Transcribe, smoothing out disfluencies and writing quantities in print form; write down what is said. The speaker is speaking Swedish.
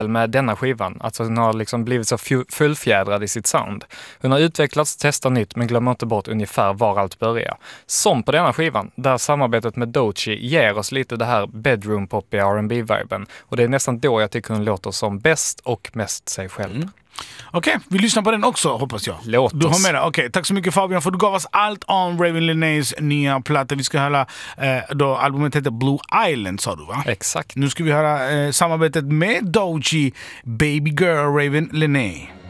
med denna skivan. Alltså hon har liksom blivit så fullfjädrad i sitt sound. Hon har utvecklats, testat nytt men glömmer inte bort ungefär var allt börjar. Som på denna skivan, där samarbetet med Doechii ger oss lite det här bedroom-poppiga R&B-viben. Och det är nästan då jag tycker hon låter som bäst och mest sig själv. Okej, vi lyssnar på den också, hoppas jag. Låt du har oss. med det. Okej, tack så mycket Fabian, för du gav oss allt om Raven Lenés nya platta. Vi ska höra, då albumet heter Blue Island, sa du va? Exakt. Nu ska vi höra samarbetet med Doechii, Baby Girl Raven Lené.